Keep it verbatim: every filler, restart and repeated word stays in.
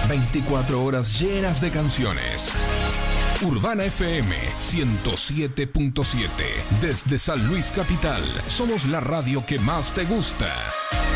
veinticuatro horas llenas de canciones. Urbana F M ciento siete punto siete. Desde San Luis Capital, somos la radio que más te gusta.